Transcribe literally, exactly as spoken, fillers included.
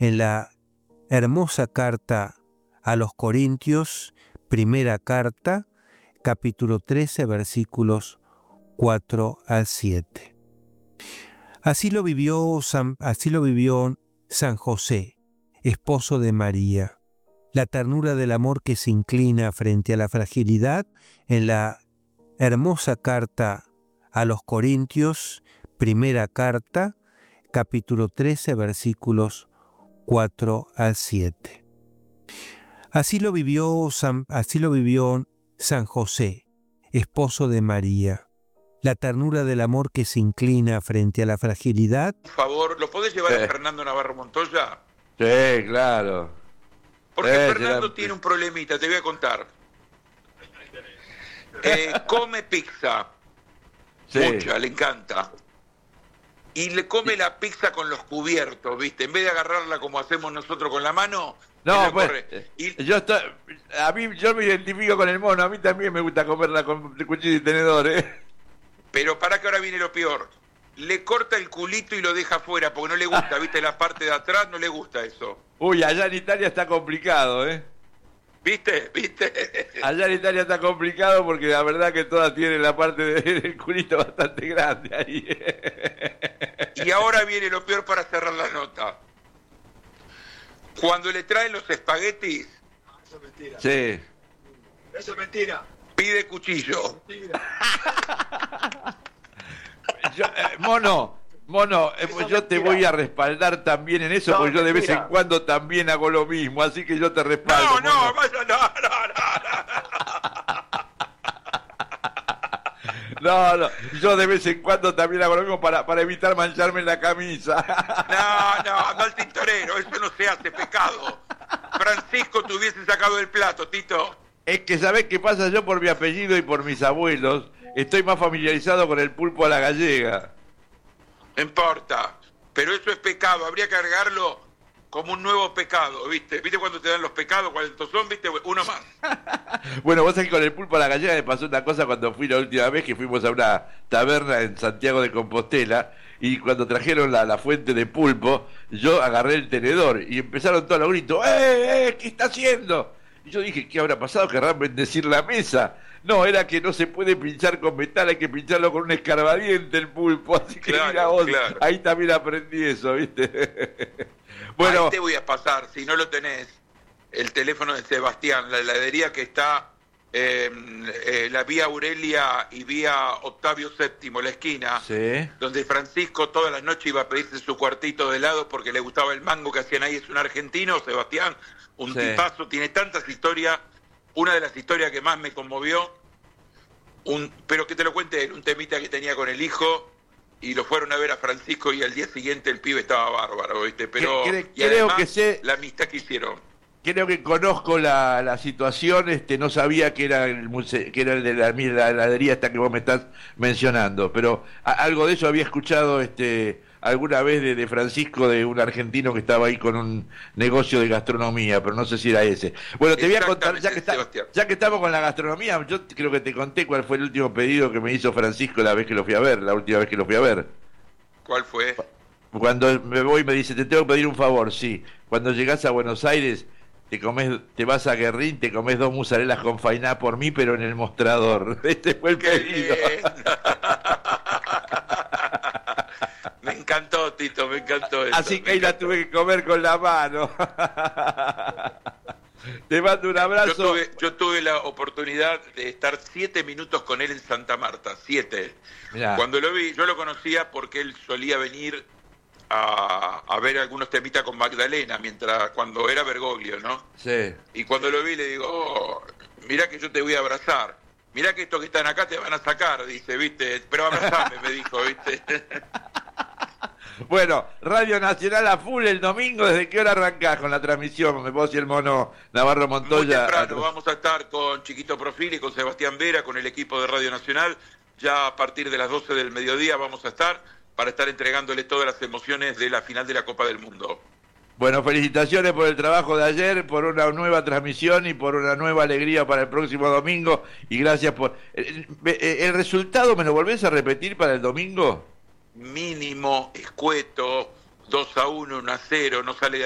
en la hermosa carta a los Corintios, primera carta, capítulo trece, versículos cuatro al siete. Así lo vivió San, así lo vivió San José, esposo de María, la ternura del amor que se inclina frente a la fragilidad en la hermosa carta a los Corintios, primera carta, capítulo trece, versículos cuatro al siete. Así lo vivió San, así lo vivió San José, esposo de María, la ternura del amor que se inclina frente a la fragilidad. Por favor, ¿lo podés llevar Sí. a Fernando Navarro Montoya? Sí, claro. Porque Sí, Fernando será- tiene un problemita, te voy a contar. Eh, come pizza, Sí. mucha, le encanta. Y le come la pizza con los cubiertos, ¿viste? En vez de agarrarla como hacemos nosotros con la mano, él No, la pues, corre. Y yo estoy, a mí, yo me identifico con el mono, a mí también me gusta comerla con cuchillo y tenedor, ¿eh? Pero para que ahora viene lo peor. Le corta el culito y lo deja afuera porque no le gusta, ¿viste? La parte de atrás no le gusta eso. Uy, allá en Italia está complicado, ¿eh? ¿Viste? ¿Viste? Allá en Italia está complicado porque la verdad que todas tienen la parte de- del culito bastante grande ahí. Y ahora viene lo peor para cerrar la nota. Cuando le traen los espaguetis, Eso es mentira. Sí. Eso es mentira. pide cuchillo. Mentira. Yo, eh, mono, mono, eh, Eso es yo te mentira. voy a respaldar también en eso, No, porque yo de vez en mentira. cuando también hago lo mismo, así que yo te respaldo. No, no, mono. vaya, no, no, no. No, no, yo de vez en cuando también hago lo mismo para, para evitar mancharme la camisa. No, no, anda al tintorero, eso no se hace, pecado. Francisco te hubiese sacado del plato, Tito. Es que ¿sabés qué pasa? Yo por mi apellido y por mis abuelos estoy más familiarizado con el pulpo a la gallega. No importa, pero eso es pecado, habría que agregarlo como un nuevo pecado, ¿viste? ¿Viste cuando te dan los pecados? ¿Cuántos son? ¿Viste? Uno más. Bueno, vos sabés que con el pulpo a la gallega me pasó una cosa cuando fui la última vez que fuimos a una taberna en Santiago de Compostela y cuando trajeron la, la fuente de pulpo, yo agarré el tenedor y empezaron todos los gritos, ¡eh, eh! ¿Qué está haciendo? Y yo dije, ¿qué habrá pasado? ¿Querrán bendecir la mesa? No, era que no se puede pinchar con metal, hay que pincharlo con un escarbadiente el pulpo, así que Claro, mira vos, claro. ahí también aprendí eso, ¿viste? Bueno, Bueno, ahí te voy a pasar, si no lo tenés, el teléfono de Sebastián, la heladería que está eh, eh, la vía Aurelia y vía Octavio séptimo, la esquina, sí, donde Francisco todas las noches iba a pedirse su cuartito de helado porque le gustaba el mango que hacían ahí. Es un argentino, Sebastián, un Sí. tipazo, tiene tantas historias. Una de las historias que más me conmovió, un, pero que te lo cuente él, un temita que tenía con el hijo y lo fueron a ver a Francisco y al día siguiente el pibe estaba bárbaro, ¿viste? Pero Cre- y creo además, que sé- la amistad que hicieron. creo que conozco la, la situación, este, no sabía que era el muse- que era el de la, la heladería esta que vos me estás mencionando, pero a- algo de eso había escuchado este alguna vez de, de Francisco, de un argentino que estaba ahí con un negocio de gastronomía, pero no sé si era ese. Bueno, te voy a contar, ya que, está, Sebastián. ya que estamos con la gastronomía, yo creo que te conté cuál fue el último pedido que me hizo Francisco la vez que lo fui a ver, la última vez que lo fui a ver. ¿Cuál fue? Cuando me voy me dice, te tengo que pedir un favor, sí. Cuando llegás a Buenos Aires, te comes, te vas a Guerrín, te comes dos musarelas con fainá por mí, pero en el mostrador. Este fue el ¡Qué pedido. bien! Me encantó, Tito, me encantó eso. Así que me ahí la encantó. tuve que comer con la mano. Te mando un abrazo. Yo tuve, yo tuve la oportunidad de estar siete minutos con él en Santa Marta, siete. Mirá. Cuando lo vi, yo lo conocía porque él solía venir a, a ver algunos temitas con Magdalena, mientras cuando era Bergoglio, ¿no? Sí. Y cuando lo vi le digo, oh, mirá que yo te voy a abrazar. Mirá que estos que están acá te van a sacar, dice, ¿viste? Pero abrazame, me dijo, ¿viste? Bueno, Radio Nacional a full el domingo. ¿Desde qué hora arrancás con la transmisión? Vos y el mono Navarro Muy Montoya. temprano vamos a estar con Chiquito Profil y con Sebastián Vera, con el equipo de Radio Nacional. Ya a partir de las doce del mediodía vamos a estar para estar entregándole todas las emociones de la final de la Copa del Mundo. Bueno, felicitaciones por el trabajo de ayer, por una nueva transmisión y por una nueva alegría para el próximo domingo. Y gracias por... ¿El, el, el resultado me lo volvés a repetir para el domingo? Mínimo, escueto, dos a uno, uno a cero, no sale de